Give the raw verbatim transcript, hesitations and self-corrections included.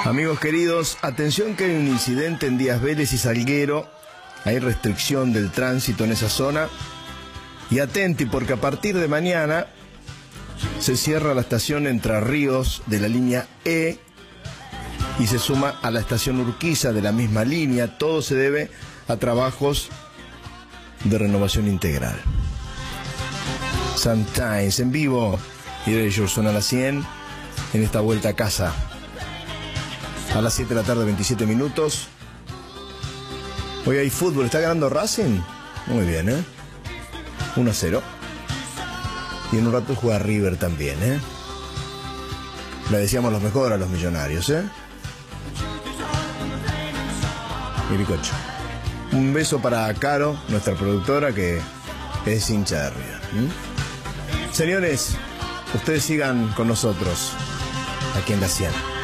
Amigos queridos, atención que hay un incidente en Díaz Vélez y Salguero. Hay restricción del tránsito en esa zona. Y atenti porque a partir de mañana se cierra la estación Entre Ríos de la línea E y se suma a la estación Urquiza de la misma línea. Todo se debe a trabajos de renovación integral. Sometimes en vivo y ellos son a las cien en esta vuelta a casa. A las siete de la tarde, veintisiete minutos. Hoy hay fútbol. ¿Está ganando Racing? Muy bien, ¿eh? uno a cero. Y en un rato juega River también, ¿eh? Le decíamos los mejores a los millonarios, ¿eh? Y Bicocho. Un beso para Caro, nuestra productora, que es hincha de River. ¿Mm? Señores, ustedes sigan con nosotros aquí en la cien.